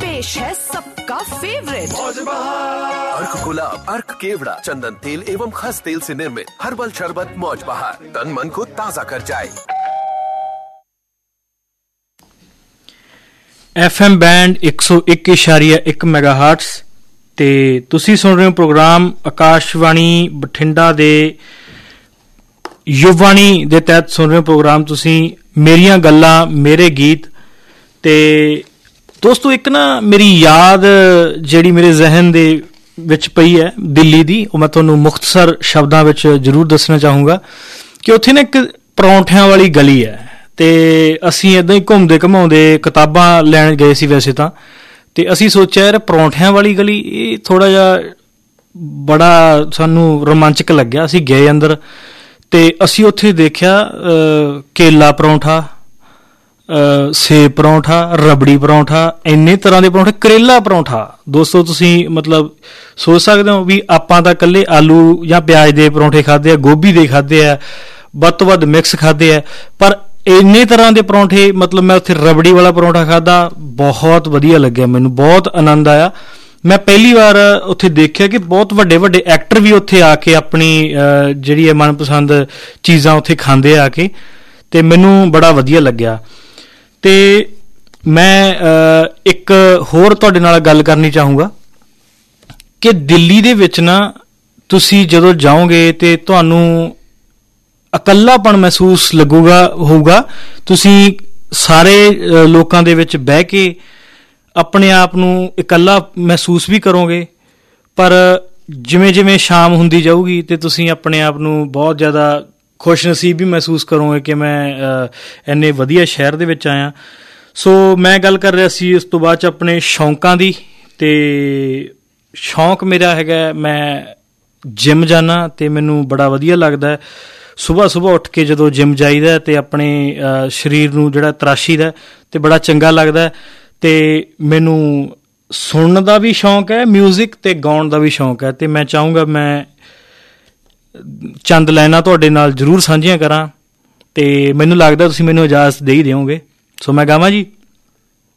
पेश है सबका फेवरेट अर्क गुलाब, अर्क केवड़ा, चंदन तेल एवं खस तेल से निर्मित हर्बल शरबत मौज बहार तन मन को ताजा कर जाए। FM बैंड 101.1 ਮੈਗਾਹਰਟਸ ਤੇ ਤੁਸੀਂ ਸੁਣ ਰਹੇ ਹੋ ਪ੍ਰੋਗਰਾਮ ਆਕਾਸ਼ਵਾਣੀ ਬਠਿੰਡਾ ਦੇ ਯੁਵਾਣੀ ਦੇ ਤਹਿਤ ਸੁਣ ਰਹੇ ਹੋ ਪ੍ਰੋਗਰਾਮ ਤੁਸੀਂ ਮੇਰੀਆਂ ਗੱਲਾਂ ਮੇਰੇ ਗੀਤ। ਤੇ ਦੋਸਤੋ ਇੱਕ ਨਾ ਮੇਰੀ ਯਾਦ ਜਿਹੜੀ ਮੇਰੇ ਜ਼ਿਹਨ ਦੇ ਵਿੱਚ ਪਈ ਹੈ ਦਿੱਲੀ ਦੀ, ਉਹ ਮੈਂ ਤੁਹਾਨੂੰ ਮੁਖਤਸਰ ਸ਼ਬਦਾਂ ਵਿੱਚ ਜ਼ਰੂਰ ਦੱਸਣਾ ਚਾਹੂੰਗਾ ਕਿ ਉੱਥੇ ਨਾ ਇੱਕ ਪਰੌਂਠਿਆਂ ਵਾਲੀ ਗਲੀ ਹੈ ਤੇ ਅਸੀਂ ਇੱਦਾਂ ਹੀ ਘੁੰਮਦੇ ਘੁਮਾਉਂਦੇ ਕਿਤਾਬਾਂ ਲੈਣ ਗਏ ਸੀ ਵੈਸੇ ਤਾਂ, ਤੇ ਅਸੀਂ ਸੋਚਿਆ ਯਾਰ ਪਰੌਂਠਿਆਂ ਵਾਲੀ ਗਲੀ ਇਹ ਥੋੜ੍ਹਾ ਜਿਹਾ ਬੜਾ ਸਾਨੂੰ ਰੋਮਾਂਚਕ ਲੱਗਿਆ। ਅਸੀਂ ਗਏ ਅੰਦਰ ਤੇ ਅਸੀਂ ਉੱਥੇ ਦੇਖਿਆ ਕੇਲਾ ਪਰੌਂਠਾ, ਸੇਬ ਪਰੌਂਠਾ, ਰਬੜੀ ਪਰੌਂਠਾ, ਇੰਨੇ ਤਰ੍ਹਾਂ ਦੇ ਪਰੌਂਠੇ, ਕਰੇਲਾ ਪਰੌਂਠਾ। ਦੋਸਤੋ ਤੁਸੀਂ ਮਤਲਬ ਸੋਚ ਸਕਦੇ ਹੋ ਵੀ ਆਪਾਂ ਤਾਂ ਇਕੱਲੇ ਆਲੂ ਜਾਂ ਪਿਆਜ਼ ਦੇ ਪਰੌਂਠੇ ਖਾਧੇ ਆ, ਗੋਭੀ ਦੇ ਖਾਧੇ ਆ, ਵੱਧ ਤੋਂ ਵੱਧ ਮਿਕਸ ਖਾਧੇ ਆ, ਪਰ ਇੰਨੇ ਤਰ੍ਹਾਂ ਦੇ ਪਰੌਂਠੇ ਮਤਲਬ ਮੈਂ ਉੱਥੇ ਰਬੜੀ ਵਾਲਾ ਪਰੌਂਠਾ ਖਾਧਾ, ਬਹੁਤ ਵਧੀਆ ਲੱਗਿਆ ਮੈਨੂੰ, ਬਹੁਤ ਆਨੰਦ ਆਇਆ। ਮੈਂ ਪਹਿਲੀ ਵਾਰ ਉੱਥੇ ਦੇਖਿਆ ਕਿ ਬਹੁਤ ਵੱਡੇ ਵੱਡੇ ਐਕਟਰ ਵੀ ਉੱਥੇ ਆ ਕੇ ਆਪਣੀ ਜਿਹੜੀ ਹੈ ਮਨਪਸੰਦ ਚੀਜ਼ਾਂ ਉੱਥੇ ਖਾਂਦੇ ਆ ਕੇ, ਤੇ ਮੈਨੂੰ ਬੜਾ ਵਧੀਆ ਲੱਗਿਆ। ਤੇ ਮੈਂ ਇੱਕ ਹੋਰ ਤੁਹਾਡੇ ਨਾਲ ਗੱਲ ਕਰਨੀ ਚਾਹੂੰਗਾ ਕਿ ਦਿੱਲੀ ਦੇ ਵਿੱਚ ਨਾ ਤੁਸੀਂ ਜਦੋਂ ਜਾਓਗੇ ਤੇ ਤੁਹਾਨੂੰ ਇਕੱਲਾਪਣ ਮਹਿਸੂਸ ਹੋਊਗਾ। ਤੁਸੀਂ ਸਾਰੇ ਲੋਕਾਂ ਦੇ ਵਿੱਚ ਬਹਿ ਕੇ ਆਪਣੇ ਆਪ ਨੂੰ ਇਕੱਲਾ ਮਹਿਸੂਸ ਵੀ ਕਰੋਗੇ, ਪਰ ਜਿਵੇਂ ਜਿਵੇਂ ਸ਼ਾਮ ਹੁੰਦੀ ਜਾਊਗੀ ਤੇ ਤੁਸੀਂ ਆਪਣੇ ਆਪ ਨੂੰ ਬਹੁਤ ਜ਼ਿਆਦਾ ਖੁਸ਼ ਨਸੀਬ ਵੀ ਮਹਿਸੂਸ ਕਰੋਗੇ ਕਿ ਮੈਂ ਇੰਨੇ ਵਧੀਆ ਸ਼ਹਿਰ ਦੇ ਵਿੱਚ ਆਇਆ। ਸੋ ਮੈਂ ਗੱਲ ਕਰ ਰਿਹਾ ਸੀ ਉਸ ਤੋਂ ਬਾਅਦ 'ਚ ਆਪਣੇ ਸ਼ੌਂਕਾਂ ਦੀ, ਤੇ ਸ਼ੌਂਕ ਮੇਰਾ ਹੈਗਾ ਮੈਂ ਜਿੰਮ ਜਾਂਦਾ ਅਤੇ ਮੈਨੂੰ ਬੜਾ ਵਧੀਆ ਲੱਗਦਾ। ਸੁਬਾਹ ਉੱਠ ਕੇ ਜਦੋਂ ਜਿੰਮ ਜਾਈਦਾ ਅਤੇ ਆਪਣੇ ਸਰੀਰ ਨੂੰ ਜਿਹੜਾ ਤਰਾਸ਼ੀਦਾ ਅਤੇ ਬੜਾ ਚੰਗਾ ਲੱਗਦਾ। ਅਤੇ ਮੈਨੂੰ ਸੁਣਨ ਦਾ ਵੀ ਸ਼ੌਂਕ ਹੈ ਮਿਊਜ਼ਿਕ, ਅਤੇ ਗਾਉਣ ਦਾ ਵੀ ਸ਼ੌਂਕ ਹੈ, ਅਤੇ ਮੈਂ ਚਾਹੂੰਗਾ ਮੈਂ ਚੰਦ ਲਾਈਨਾਂ ਤੁਹਾਡੇ ਨਾਲ ਜ਼ਰੂਰ ਸਾਂਝੀਆਂ ਕਰਾਂ, ਅਤੇ ਮੈਨੂੰ ਲੱਗਦਾ ਤੁਸੀਂ ਮੈਨੂੰ ਇਜਾਜ਼ਤ ਦੇ ਹੀ ਦਿਓਗੇ। ਸੋ ਮੈਂ ਗਾਵਾਂ ਜੀ।